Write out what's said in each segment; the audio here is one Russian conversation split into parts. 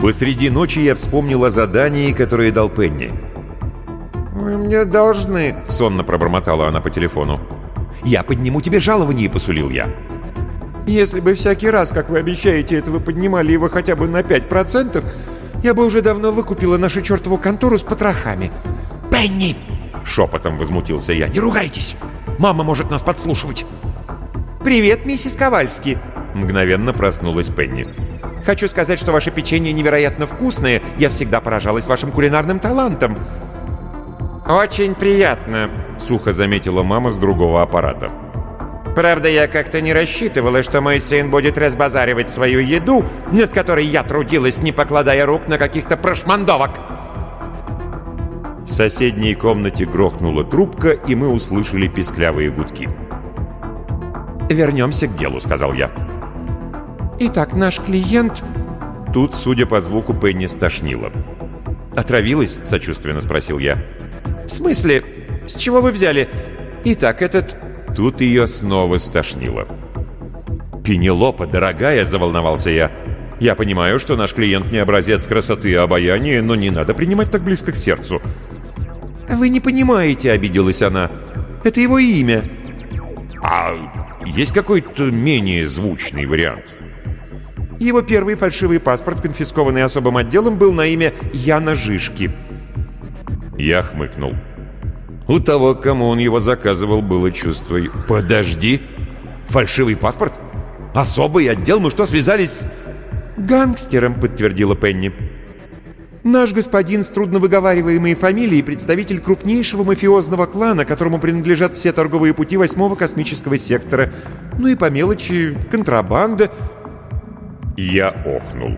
Посреди ночи я вспомнил о задании, которое дал Пенни. «Вы мне должны», — сонно пробормотала она по телефону. «Я подниму тебе жалование», — посулил я. «Если бы всякий раз, как вы обещаете, это вы поднимали его хотя бы на 5%, я бы уже давно выкупила нашу чертову контору с потрохами». «Пенни!» — шепотом возмутился я. «Не ругайтесь! Мама может нас подслушивать!» «Привет, миссис Ковальски!» — мгновенно проснулась Пенни. «Хочу сказать, что ваше печенье невероятно вкусное. Я всегда поражалась вашим кулинарным талантом». «Очень приятно», — сухо заметила мама с другого аппарата. «Правда, я как-то не рассчитывала, что мой сын будет разбазаривать свою еду, над которой я трудилась, не покладая рук на каких-то прошмандовок». В соседней комнате грохнула трубка, и мы услышали писклявые гудки. «Вернемся к делу», — сказал я. «Итак, наш клиент...» Тут, судя по звуку, Пенни стошнило. «Отравилась?» — сочувственно спросил я. «В смысле? С чего вы взяли? Итак, этот...» Тут ее снова стошнило. «Пенелопа, дорогая!» — заволновался я. «Я понимаю, что наш клиент не образец красоты и обаяния, но не надо принимать так близко к сердцу». «Вы не понимаете», — обиделась она. «Это его имя». «А есть какой-то менее звучный вариант?» Его первый фальшивый паспорт, конфискованный особым отделом, был на имя Яна Жишки. Я хмыкнул. У того, кому он его заказывал, было чувство... «Подожди! Фальшивый паспорт? Особый отдел? Мы что, связались с...» «Гангстером», — подтвердила Пенни. «Наш господин с трудновыговариваемой фамилией — представитель крупнейшего мафиозного клана, которому принадлежат все торговые пути 8-го космического сектора. Ну и по мелочи контрабанда». Я охнул.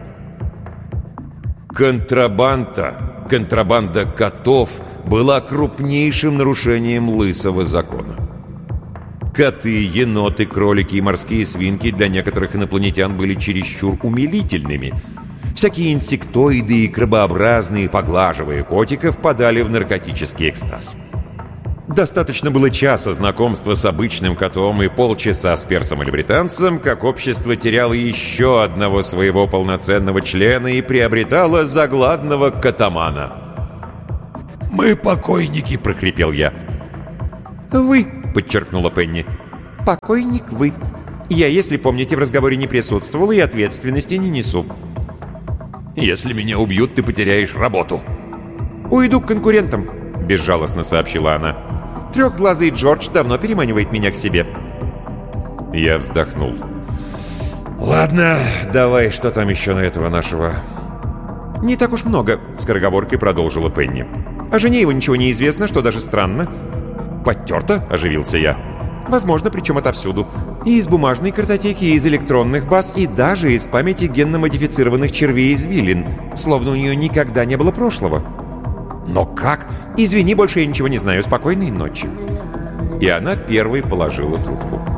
Контрабанда котов была крупнейшим нарушением лысого закона. Коты, еноты, кролики и морские свинки для некоторых инопланетян были чересчур умилительными. Всякие инсектоиды и крабообразные, поглаживая котиков, впадали в наркотический экстаз. Достаточно было часа знакомства с обычным котом и полчаса с персом или британцем, как общество теряло еще одного своего полноценного члена и приобретало загладного котомана. «Мы покойники!» — прохрипел я. «Вы!» — подчеркнула Пенни. «Покойник вы. Я, если помните, в разговоре не присутствовала и ответственности не несу». «Если меня убьют, ты потеряешь работу». «Уйду к конкурентам», — безжалостно сообщила она. «Трехглазый Джордж давно переманивает меня к себе». Я вздохнул. «Ладно, давай, что там еще на этого нашего...» «Не так уж много», — скороговоркой продолжила Пенни. «О жене его ничего не известно, что даже странно». «Подтерто?» — оживился я. «Возможно, причем отовсюду. И из бумажной картотеки, и из электронных баз, и даже из памяти генно-модифицированных червей-извилин. Словно у нее никогда не было прошлого». «Но как?» «Извини, больше я ничего не знаю. Спокойной ночи». И она первой положила трубку.